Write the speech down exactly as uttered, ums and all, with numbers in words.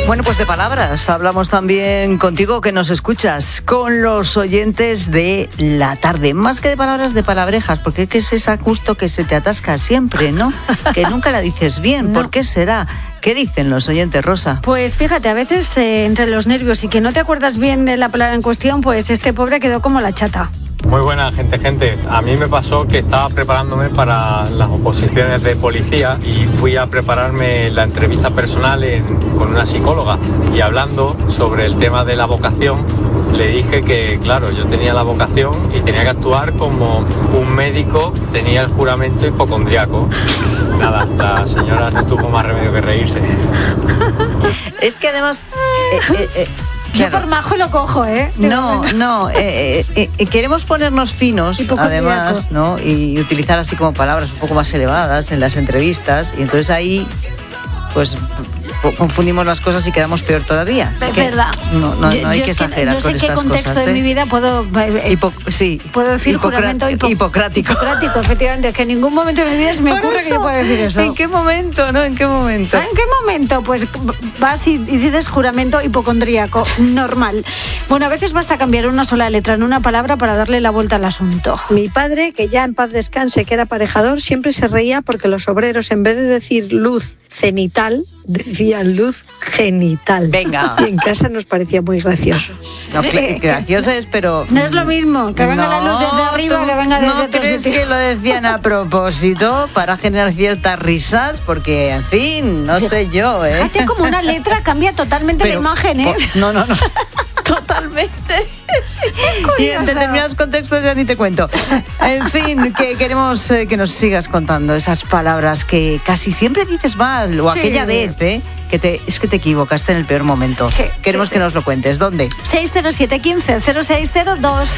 Bueno, pues de palabras hablamos también contigo que nos escuchas, con los oyentes de la tarde. Más que de palabras, de palabrejas, porque es que es esa justo que se te atasca siempre, ¿no? Que nunca la dices bien. No. ¿Por qué será? ¿Qué dicen los oyentes, Rosa? Pues fíjate, a veces eh, entre los nervios y que no te acuerdas bien de la palabra en cuestión, pues este pobre quedó como la chata. Muy buena, gente, gente. A mí me pasó que estaba preparándome para las oposiciones de policía y fui a prepararme la entrevista personal en, con una psicóloga. Y hablando sobre el tema de la vocación, le dije que, claro, yo tenía la vocación y tenía que actuar como un médico tenía el juramento hipocondriaco. Nada, la señora no tuvo más remedio que reírse. Es que además... Eh, eh, eh, Yo claro. por majo lo cojo, ¿eh? De No, momento. no, eh, eh, eh, queremos ponernos finos, Hipocondriaco. además, ¿no? Y utilizar así como palabras un poco más elevadas en las entrevistas, y entonces ahí, pues, p- confundimos las cosas y quedamos peor todavía. Así Es que verdad. No, no, Yo- no hay yo que es que exagerar no con sé qué estas contexto cosas. de ¿eh? mi vida puedo... eh, Hipo- sí. Puedo decir Hipocra- juramento hipo- hipocrático. Hipocrático, efectivamente. Es que en ningún momento de mi vida se me Por ocurre que eso, yo pueda decir eso. ¿En qué momento, no? ¿En qué momento? ¿En qué momento? Pues vas y, y dices juramento hipocondríaco, normal. Bueno, a veces basta cambiar una sola letra en una palabra para darle la vuelta al asunto. Mi padre, que ya en paz descanse, que era aparejador, siempre se reía porque los obreros, en vez de decir luz cenital, decían luz genital. Venga. Y en casa nos parecía muy gracioso. No, cl- gracioso es, pero... No es lo mismo que venga la luz desde arriba tú que venga desde ¿No otro crees sitio? que lo decían a propósito para generar ciertas risas? Porque, en fin, no sé yo, ¿eh? Hace como una letra, cambia totalmente Pero, la imagen, ¿eh? por- no, no, no. Totalmente. Y en curioso. determinados contextos ya ni te cuento. En fin, que queremos eh, que nos sigas contando esas palabras que casi siempre dices mal, o Sí. aquella vez, ¿eh? Que te, es que te equivocaste en el peor momento. Sí, Queremos sí, que sí. nos lo cuentes. ¿Dónde? seis cero siete uno cinco cero seis cero dos.